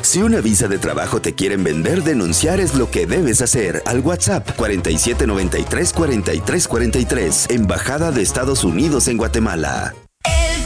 Si una visa de trabajo te quieren vender, denunciar es lo que debes hacer. Al WhatsApp 4793 4343, Embajada de Estados Unidos en Guatemala.